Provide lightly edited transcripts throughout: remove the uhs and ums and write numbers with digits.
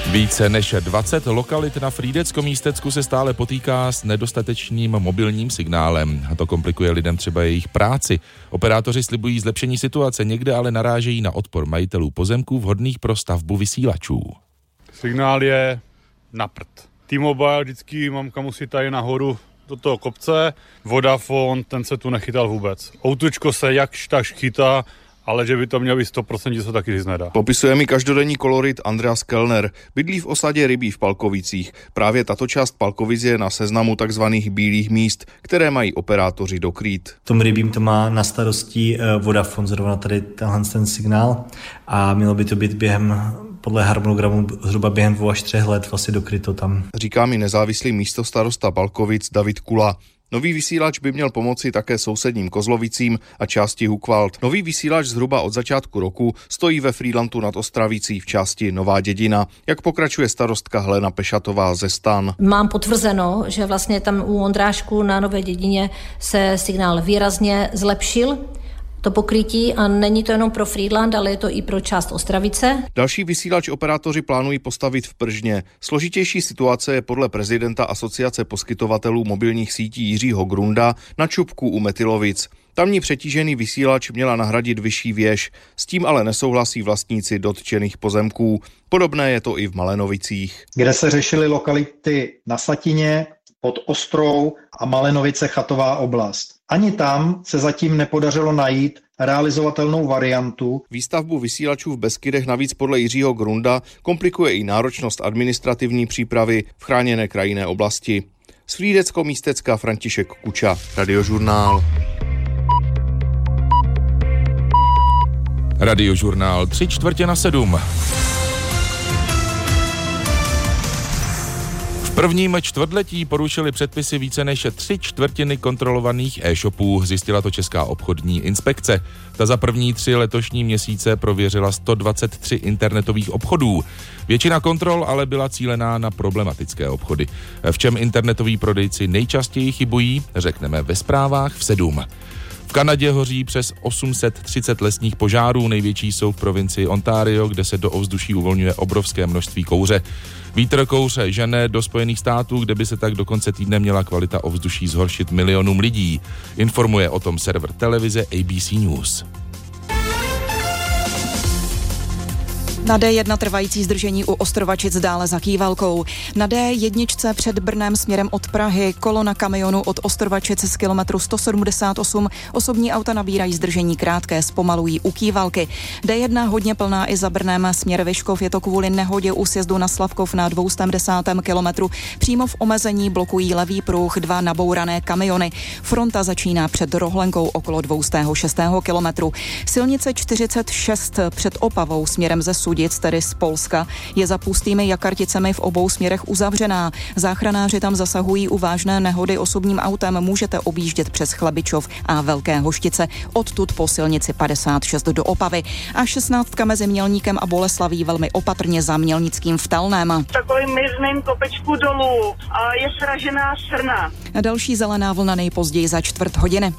Více než 20 lokalit na Frýdecko-Místecku se stále potýká s nedostatečným mobilním signálem. A to komplikuje lidem třeba jejich práci. Operátoři slibují zlepšení situace, někde ale narážejí na odpor majitelů pozemků vhodných pro stavbu vysílačů. Signál je na prd. T-Mobile vždycky mamka musí tady nahoru do toho kopce. Vodafone, ten se tu nechytal vůbec. Outučko se jakž takž chytá, ale že by to mělo být 100%, se taky říct nedá. Popisuje mi každodenní kolorit Andreas Kellner. Bydlí v osadě Rybí v Palkovicích. Právě tato část Palkovic je na seznamu takzvaných bílých míst, které mají operátoři dokrýt. V tom Rybím to má na starosti Vodafone, zrovna tady ten signál, a mělo by to být podle harmonogramu zhruba během 2 až 3 let vlastně dokryto tam. Říká mi nezávislý místostarosta Palkovic David Kula. Nový vysílač by měl pomoci také sousedním Kozlovicím a části Hukvald. Nový vysílač zhruba od začátku roku stojí ve Frýdlantu nad Ostravicí v části Nová Dědina, jak pokračuje starostka Helena Pešatová ze STAN. Mám potvrzeno, že vlastně tam u Ondrášku na Nové Dědině se signál výrazně zlepšil, to pokrytí, a není to jenom pro Frýdlant, ale je to i pro část Ostravice. Další vysílač operátoři plánují postavit v Pržně. Složitější situace je podle prezidenta Asociace poskytovatelů mobilních sítí Jiřího Grunda na Čupku u Metylovic. Tamní přetížený vysílač měla nahradit vyšší věž, s tím ale nesouhlasí vlastníci dotčených pozemků. Podobné je to i v Malenovicích, kde se řešily lokality na Slatině, pod Ostrou a Malenovice Chatová oblast. Ani tam se zatím nepodařilo najít realizovatelnou variantu. Výstavbu vysílačů v Beskydech navíc podle Jiřího Grunda komplikuje i náročnost administrativní přípravy v chráněné krajinné oblasti. Z Frýdecko-Místecka František Kuča, Radiožurnál. Radiožurnál 6:45. V prvním čtvrtletí porušili předpisy více než 3/4 kontrolovaných e-shopů, zjistila to Česká obchodní inspekce. Ta za první 3 letošní měsíce prověřila 123 internetových obchodů. Většina kontrol ale byla cílená na problematické obchody. V čem internetoví prodejci nejčastěji chybují, řekneme ve zprávách v 7. V Kanadě hoří přes 830 lesních požárů, největší jsou v provincii Ontario, kde se do ovzduší uvolňuje obrovské množství kouře. Vítr kouře žene do Spojených států, kde by se tak do konce týdne měla kvalita ovzduší zhoršit milionům lidí. Informuje o tom server televize ABC News. Na D1 trvající zdržení u Ostrovačic dále za Kývalkou. Na D1 před Brnem směrem od Prahy kolona kamionu od Ostrovačic z kilometru 178. Osobní auta nabírají zdržení krátké, zpomalují u Kývalky. D1 hodně plná i za Brnem, směr Vyškov, je to kvůli nehodě u sjezdu na Slavkov na 210. kilometru. Přímo v omezení blokují levý pruh 2 nabourané kamiony. Fronta začíná před Rohlenkou okolo 206. kilometru. Silnice 46 před Opavou směrem ze Sudic, tedy z Polska, je za pustými Jakarticemi v obou směrech uzavřená. Záchranáři tam zasahují u vážné nehody osobním autem. Můžete objíždět přes Chlabičov a Velké Hoštice, odtud po silnici 56 do Opavy. A 16 mezi Mělníkem a Boleslaví velmi opatrně za Mělnickým v Talném. Takovým mírným kopečku dolů a je sražená srna. A další zelená vlna nejpozději za 1/4 hodiny.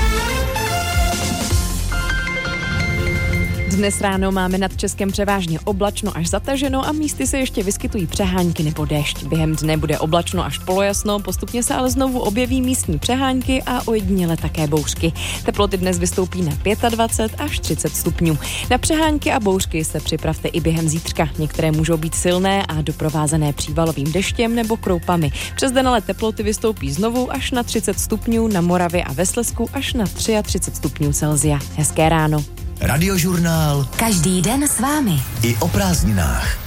Dnes ráno máme nad Českem převážně oblačno až zataženo a místy se ještě vyskytují přehánky nebo déšť. Během dne bude oblačno až polojasno, postupně se ale znovu objeví místní přehánky a ojediněle také bouřky. Teploty dnes vystoupí na 25 až 30 stupňů. Na přehánky a bouřky se připravte i během zítřka. Některé můžou být silné a doprovázené přívalovým deštěm nebo kroupami. Přes den ale teploty vystoupí znovu až na 30 stupňů, na Moravě a ve Slezsku až na 33 stupňů Celsia. Hezké ráno. Radiožurnál. Každý den s vámi. I o prázdninách.